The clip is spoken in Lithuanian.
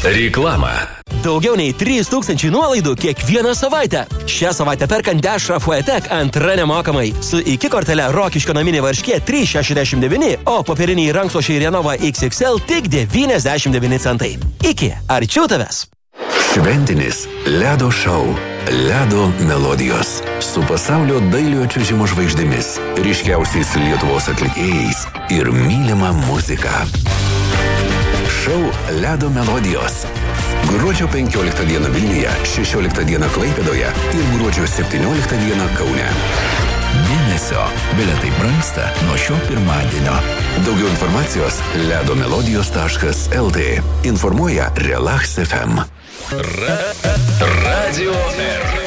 Reklama. Daugiau nei 3000 nuolaidų kiekvieną savaitę. Šią savaitę perkant Dešra Fuetek antra nemokamai. Su iki kortelė Rokiškio naminė varškė 3,69, o popieriniai rankšluosčiai Renova XXL tik 99 centai. Iki, arčiau tavęs. Šventinis ledo šou. Ledo melodijos. Su pasaulio dailiojo čiuožimo žvaigždėmis, ryškiausiais Lietuvos atlikėjais ir mylima muzika. Šou Ledo melodijos. Gruodžio 15 dieną Vilniuje, 16 dieną Klaipėdoje ir gruodžio 17 dieną Kaune. Dėmesio, bilietai brangsta nuo šio pirmadienio. Daugiau informacijos ledomelodijos.lt. Informuoja Relax FM. Radio R.